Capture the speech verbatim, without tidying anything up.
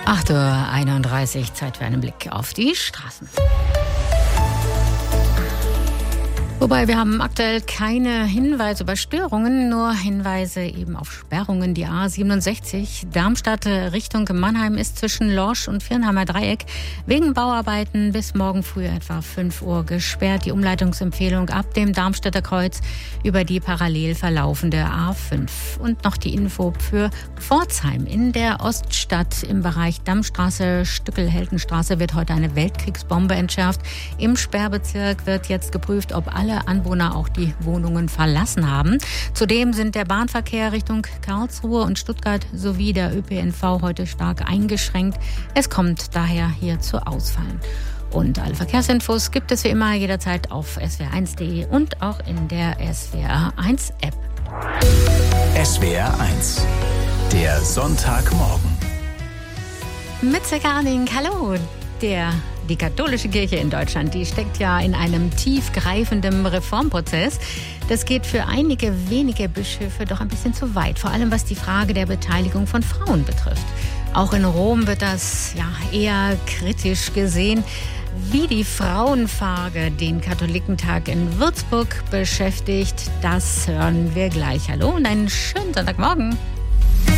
acht Uhr einunddreißig, Zeit für einen Blick auf die Straßen. Wobei wir haben aktuell keine Hinweise über Störungen, nur Hinweise eben auf Sperrungen. Die A siebenundsechzig Darmstadt Richtung Mannheim ist zwischen Lorsch und Viernheimer Dreieck wegen Bauarbeiten bis morgen früh etwa fünf Uhr gesperrt. Die Umleitungsempfehlung ab dem Darmstädter Kreuz über die parallel verlaufende A fünf. Und noch die Info für Pforzheim. In der Oststadt im Bereich Dammstraße, Stückel-Heldenstraße wird heute eine Weltkriegsbombe entschärft. Im Sperrbezirk wird jetzt geprüft, ob alle Anwohner auch die Wohnungen verlassen haben. Zudem sind der Bahnverkehr Richtung Karlsruhe und Stuttgart sowie der Ö P N V heute stark eingeschränkt. Es kommt daher hier zu Ausfallen. Und alle Verkehrsinfos gibt es wie immer jederzeit auf s w r eins punkt d e und auch in der S W R eins App. S W R eins, der Sonntagmorgen. Mit Silke Arning, hallo. Der, die katholische Kirche in Deutschland, die steckt ja in einem tiefgreifenden Reformprozess. Das geht für einige wenige Bischöfe doch ein bisschen zu weit, vor allem was die Frage der Beteiligung von Frauen betrifft. Auch in Rom wird das ja eher kritisch gesehen. Wie die Frauenfrage den Katholikentag in Würzburg beschäftigt, das hören wir gleich. Hallo und einen schönen Sonntagmorgen.